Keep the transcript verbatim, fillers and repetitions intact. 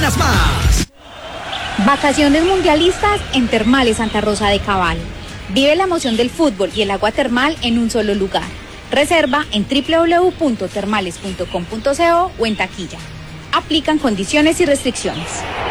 ganas más. Vacaciones mundialistas en Termales Santa Rosa de Cabal. Vive la emoción del fútbol y el agua termal en un solo lugar. Reserva en doble u doble u doble u punto termales punto com punto co o en taquilla. Aplican condiciones y restricciones.